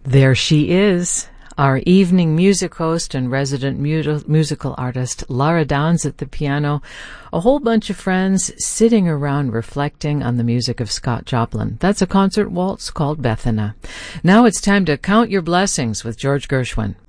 There she is, our evening music host and resident musical artist, Lara Downs at the piano, a whole bunch of friends sitting around reflecting on the music of Scott Joplin. That's a concert waltz called Bethana. Now it's time to count your blessings with George Gershwin.